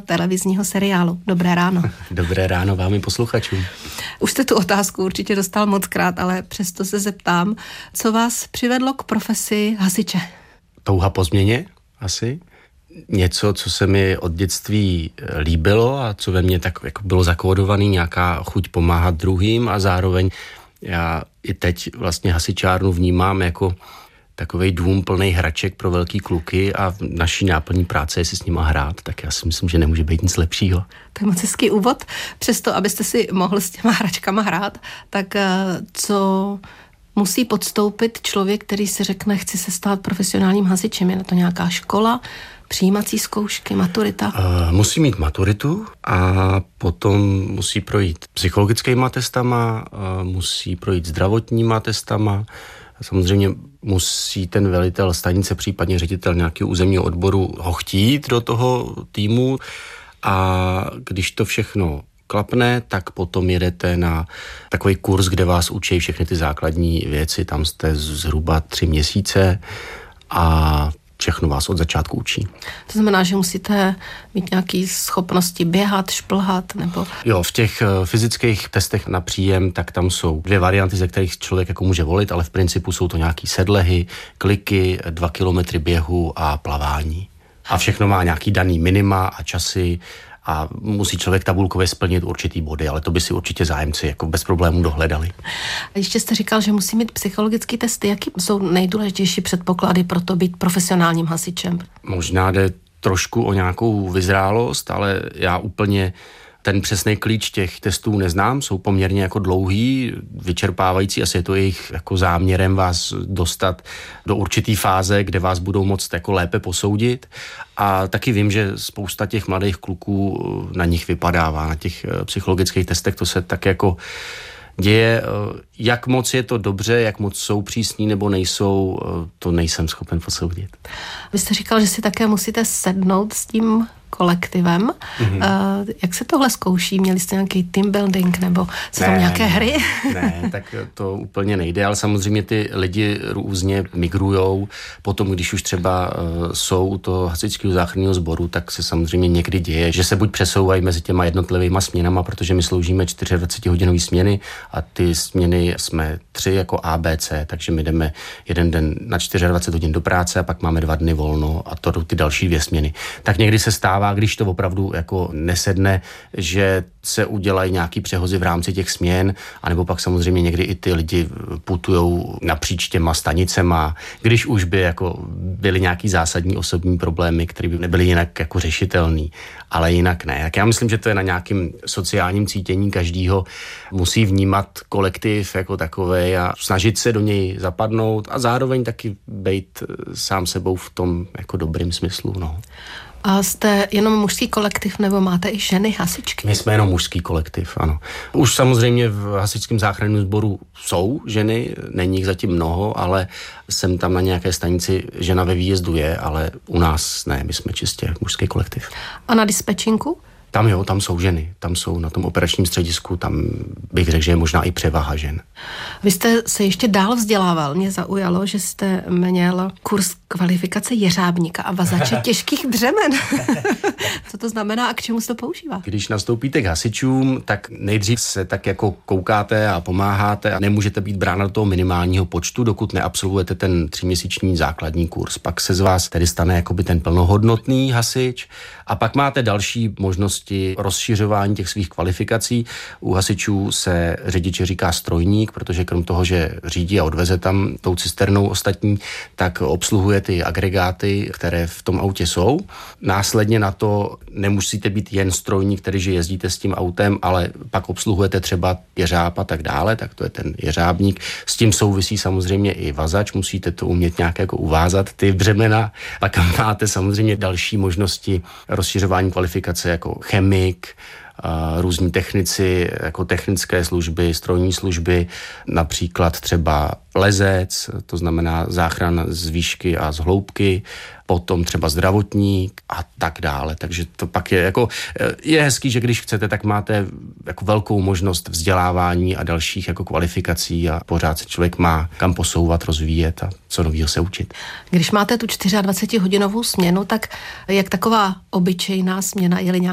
televizního seriálu. Dobré ráno. Dobré ráno vám i posluchačům. Už jste tu otázku určitě dostal mockrát, ale přesto se zeptám, co vás přivedlo k profesi hasiče? Touha po změně asi. Něco, co se mi od dětství líbilo a co ve mně tak jako bylo zakódovaný, nějaká chuť pomáhat druhým a zároveň já i teď vlastně hasičárnu vnímám jako takovej dům plnej hraček pro velký kluky a naší náplní práce je si s nima hrát, tak já si myslím, že nemůže být nic lepšího. To je moc hezký úvod. Přesto, abyste si mohl s těma hračkama hrát, tak co musí podstoupit člověk, který si řekne, chci se stát profesionálním hasičem? Je na to nějaká škola, přijímací zkoušky, maturita? Musí mít maturitu a potom musí projít psychologickýma testama, musí projít zdravotníma testama. Samozřejmě musí ten velitel stanice, případně ředitel nějakého územního odboru ho chtít do toho týmu a když to všechno klapne, tak potom jedete na takový kurz, kde vás učí všechny ty základní věci. Tam jste zhruba 3 měsíce a všechno vás od začátku učí. To znamená, že musíte mít nějaké schopnosti běhat, šplhat, nebo... Jo, v těch fyzických testech na příjem, tak tam jsou 2 varianty, ze kterých člověk jako může volit, ale v principu jsou to nějaký sedlehy, kliky, 2 kilometry běhu a plavání. A všechno má nějaký daný minima a časy a musí člověk tabulkově splnit určitý body, ale to by si určitě zájemci jako bez problémů dohledali. Ještě jste říkal, že musí mít psychologické testy. Jaký jsou nejdůležitější předpoklady pro to být profesionálním hasičem? Možná jde trošku o nějakou vyzrálost, ale já úplně ten přesný klíč těch testů neznám, jsou poměrně jako dlouhý, vyčerpávající, asi je to jejich jako záměrem vás dostat do určitý fáze, kde vás budou moct jako lépe posoudit a taky vím, že spousta těch mladých kluků na nich vypadává, na těch psychologických testech, to se tak jako děje. Jak moc je to dobře, jak moc jsou přísní nebo nejsou, to nejsem schopen posoudit. Vy jste říkal, že si také musíte sednout s tím kolektivem. Jak se tohle zkouší? Měli jste nějaký team building nebo jsou tam nějaké hry? Ne, tak to úplně nejde, ale samozřejmě ty lidi různě migrujou. Potom, když už třeba jsou u toho hasičského záchranného sboru, tak se samozřejmě někdy děje, že se buď přesouvají mezi těma jednotlivýma směnama, protože my sloužíme 24-hodinový směny a ty směny jsme 3 jako ABC, takže my jdeme jeden den na 24 hodin do práce a pak máme 2 dny volno a to jdou ty další 2 směny. Tak někdy se stává, když to opravdu jako nesedne, že se udělají nějaký přehozy v rámci těch směn, anebo pak samozřejmě někdy i ty lidi putujou napříč těma stanicema, když už by jako byly nějaký zásadní osobní problémy, které by nebyly jinak jako řešitelný, ale jinak ne. Tak já myslím, že to je na nějakým sociálním cítění každýho. Musí vnímat kolektiv jako takovej a snažit se do něj zapadnout a zároveň taky být sám sebou v tom jako dobrým smyslu, no. A jste jenom mužský kolektiv, nebo máte i ženy hasičky? My jsme jenom mužský kolektiv, ano. Už samozřejmě v hasičském záchranném sboru jsou ženy, není jich zatím mnoho, ale jsem tam na nějaké stanici, žena ve výjezdu je, ale u nás ne, my jsme čistě mužský kolektiv. A na dispečinku? Tam jo, tam jsou ženy, tam jsou na tom operačním středisku, tam bych řekl, že je možná i převaha žen. Vy jste se ještě dál vzdělával, mě zaujalo, že jste měl kurz kvalifikace jeřábníka a vazače těžkých břemen. Co to znamená a k čemu se to používá? Když nastoupíte k hasičům, tak nejdřív se tak jako koukáte a pomáháte a nemůžete být brána do toho minimálního počtu, dokud neabsolvujete ten 3měsíční základní kurz. Pak se z vás tedy stane jakoby ten plnohodnotný hasič a pak máte další možnosti rozšiřování těch svých kvalifikací. U hasičů se řidiči říká strojník, protože krom toho, že řídí a odveze tam tou cisternou ostatní, tak obsluhuje ty agregáty, které v tom autě jsou. Následně na to nemusíte být jen strojník, který že jezdíte s tím autem, ale pak obsluhujete třeba jeřáb a tak dále, tak to je ten jeřábník. S tím souvisí samozřejmě i vazač, musíte to umět nějak jako uvázat ty břemena. Pak máte samozřejmě další možnosti rozšiřování kvalifikace jako chemik, různí technici, jako technické služby, strojní služby, například třeba lezec, to znamená záchrana z výšky a z hloubky, potom třeba zdravotník a tak dále. Takže to pak je jako, je hezký, že když chcete, tak máte jako velkou možnost vzdělávání a dalších jako kvalifikací a pořád se člověk má kam posouvat, rozvíjet a co novýho se učit. Když máte tu 24hodinovou směnu, tak jak taková obyčejná směna, je-li